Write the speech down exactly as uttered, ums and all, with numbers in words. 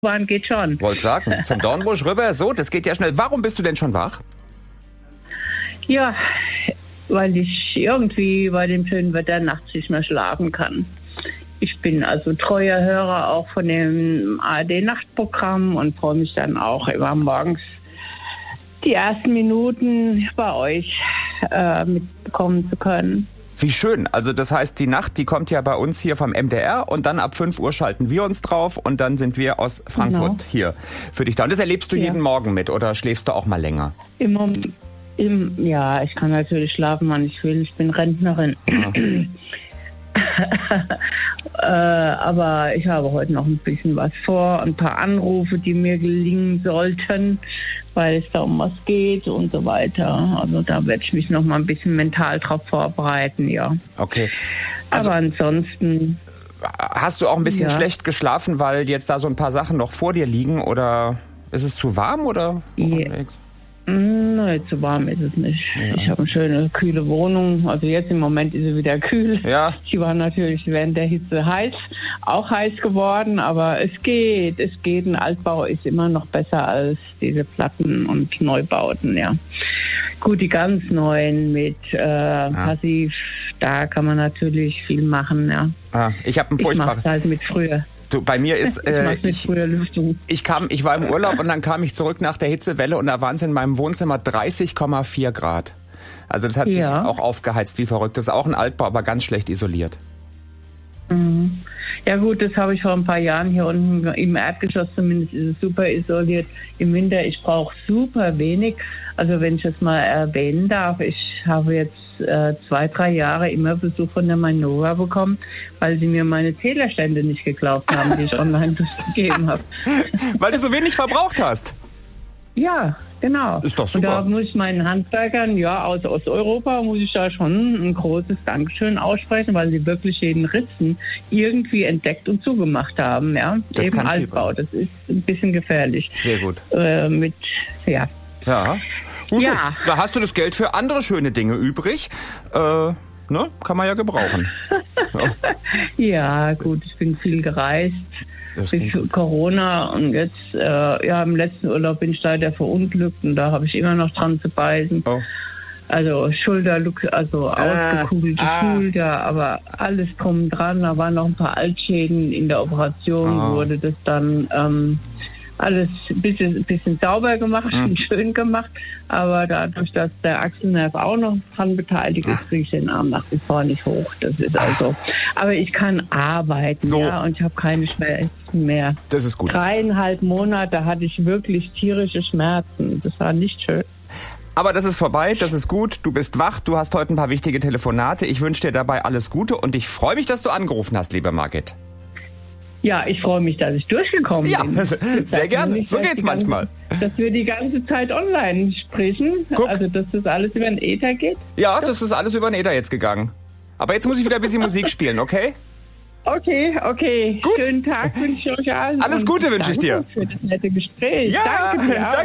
Bahn geht schon. Wollte sagen, zum Dornbusch rüber, so, das geht ja schnell. Warum bist du denn schon wach? Ja, weil ich irgendwie bei dem schönen Wetter nachts nicht mehr schlafen kann. Ich bin also treuer Hörer auch von dem A R D-Nachtprogramm und freue mich dann auch immer morgens die ersten Minuten bei euch äh, mitbekommen zu können. Wie schön. Also das heißt, die Nacht, die kommt ja bei uns hier vom M D R und dann ab fünf Uhr schalten wir uns drauf und dann sind wir aus Frankfurt genau. hier für dich da. Und das erlebst du ja. jeden Morgen mit oder schläfst du auch mal länger? Im Moment, im, ja, ich kann natürlich schlafen, wann ich will. Ich bin Rentnerin. Ja. äh, aber ich habe heute noch ein bisschen was vor, ein paar Anrufe, die mir gelingen sollten, weil es da um was geht und so weiter. Also da werde ich mich noch mal ein bisschen mental drauf vorbereiten, ja. Okay. Also, aber ansonsten... Hast du auch ein bisschen ja. schlecht geschlafen, weil jetzt da so ein paar Sachen noch vor dir liegen oder ist es zu warm oder? Ja. Nein, zu warm ist es nicht. Ja. Ich habe eine schöne, kühle Wohnung. Also jetzt im Moment ist sie wieder kühl. Ja. Sie war natürlich während der Hitze heiß, auch heiß geworden, aber es geht, es geht. Ein Altbau ist immer noch besser als diese Platten und Neubauten, ja. Gut, die ganz neuen mit äh, ah. Passiv, da kann man natürlich viel machen, ja. Ah, ich habe einen furchtbaren... Ich mach's halt mit früher. Du, bei mir ist, äh, ich, ich, ich kam, ich war im Urlaub und dann kam ich zurück nach der Hitzewelle und da waren es in meinem Wohnzimmer dreißig Komma vier Grad. Also das hat ja. sich auch aufgeheizt wie verrückt. Das ist auch ein Altbau, aber ganz schlecht isoliert. Mhm. Ja gut, das habe ich vor ein paar Jahren hier unten im Erdgeschoss zumindest, ist es super isoliert. Im Winter, ich brauche super wenig. Also wenn ich das mal erwähnen darf, ich habe jetzt äh, zwei, drei Jahre immer Besuch von der Mainova bekommen, weil sie mir meine Zählerstände nicht geglaubt haben, die ich online gegeben habe. Weil du so wenig verbraucht hast? Ja, genau. Ist doch super. Und da muss ich meinen Handwerkern, ja, aus Osteuropa, muss ich da schon ein großes Dankeschön aussprechen, weil sie wirklich jeden Ritzen irgendwie entdeckt und zugemacht haben, ja. Das Eben kann Altbau, das ist ein bisschen gefährlich. Sehr gut. Äh, mit, ja. Ja. Gut, ja. Da hast du das Geld für andere schöne Dinge übrig. Äh, ne? Kann man ja gebrauchen. Ja. Ja, gut, ich bin viel gereist. Bis Corona und jetzt, äh, ja, im letzten Urlaub bin ich leider verunglückt und da habe ich immer noch dran zu beißen. Oh. Also Schulter, also ah, ausgekugelte ah. Schulter, aber alles drum dran. Da waren noch ein paar Altschäden in der Operation, oh. wurde das dann ähm, alles ein bisschen, bisschen sauber gemacht hm. und schön gemacht. Aber dadurch, dass der Achselnerv auch noch dran beteiligt ist, kriege ich den Arm nach wie vor nicht hoch. Das ist also. Aber ich kann arbeiten, so. ja, und ich habe keine Schmerzen mehr. Das ist gut. Dreieinhalb Monate hatte ich wirklich tierische Schmerzen. Das war nicht schön. Aber das ist vorbei, das ist gut. Du bist wach, du hast heute ein paar wichtige Telefonate. Ich wünsche dir dabei alles Gute und ich freue mich, dass du angerufen hast, liebe Margit. Ja, ich freue mich, dass ich durchgekommen ja, bin. Ja, sehr gerne. Nicht, so geht's manchmal. Ganze, dass wir die ganze Zeit online sprechen. Guck. Also, dass das alles über den Äther geht. Ja, das, das ist alles über den Äther jetzt gegangen. Aber jetzt muss ich wieder ein bisschen Musik spielen, okay? Okay, okay. Gut. Schönen Tag wünsche ich euch allen. Alles Gute wünsche ich dir. Danke für das nette Gespräch. Ja, danke dir. Danke.